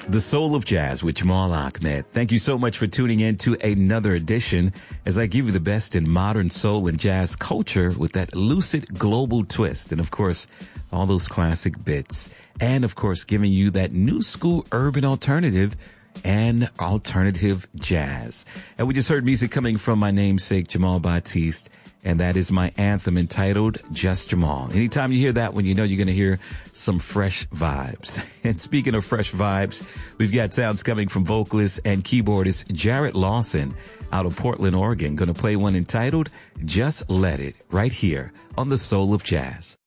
The Soul of Jazz with Jamal Ahmed. Thank you so much for tuning in to another edition as I give you the best in modern soul and jazz culture with that lucid global twist. And of course, all those classic bits. And of course, giving you that new school urban alternative and alternative jazz. And we just heard music coming from my namesake, Jamal Batiste. And that is my anthem entitled Just Jamal. Anytime you hear that one, you know you're going to hear some fresh vibes. And speaking of fresh vibes, we've got sounds coming from vocalist and keyboardist Jarrett Lawson out of Portland, Oregon. Going to play one entitled Just Let It right here on The Soul of Jazz.